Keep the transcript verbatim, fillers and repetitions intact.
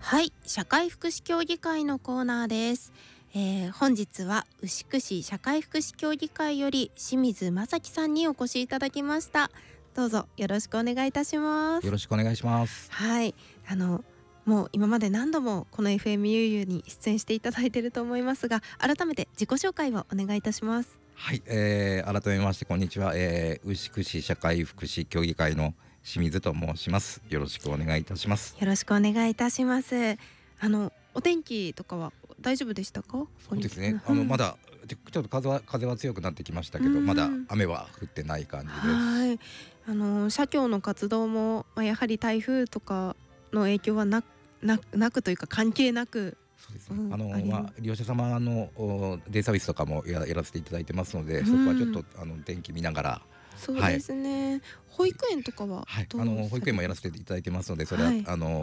はい、社会福祉協議会のコーナーです。えー、本日は牛久市社会福祉協議会より清水正樹さんにお越しいただきました。どうぞよろしくお願いいたします。 よろしくお願いします。 はい、あのもう今まで何度もこの エフエム ゆうゆうに出演していただいていると思いますが、改めて自己紹介をお願いいたします。 はい、えー、改めましてこんにちは、えー、牛久市社会福祉協議会の清水と申します。よろしくお願いいたします。 よろしくお願いいたします。あのお天気とかは大丈夫でしたか？ そうですね、あのまだちょっと風は風は強くなってきましたけど、まだ雨は降ってない感じです。 はい、あの社協の活動も、まあ、やはり台風とかの影響はなななくというか関係なく、 そうですね、うん、あのまあ、利用者様のデイサービスとかも や, やらせていただいてますので、うん、そこはちょっとあの天気見ながら。 そうですね、はい、保育園とかは、 はい、あの保育園もやらせていただいてますので、それは、はい、あの